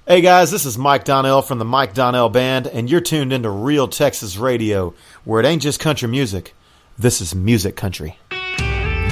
Hey guys, this is Mike Donnell from the Mike Donnell Band, and you're tuned into Real Texas Radio, where it ain't just country music. This is music country.